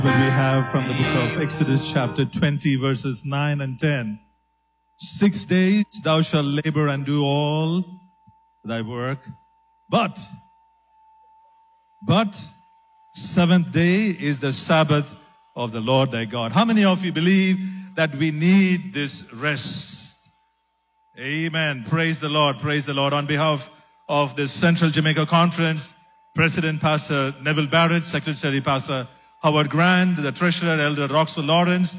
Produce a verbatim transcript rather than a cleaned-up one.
What we have from the book of Exodus chapter twenty verses nine and ten. Six days thou shalt labor and do all thy work, but, but seventh day is the Sabbath of the Lord thy God. How many of you believe that we need this rest? Amen. Praise the Lord. Praise the Lord. On behalf of the Central Jamaica Conference, President Pastor Neville Barrett, Secretary Pastor Howard Grant, the Treasurer Elder Roxwell Lawrence,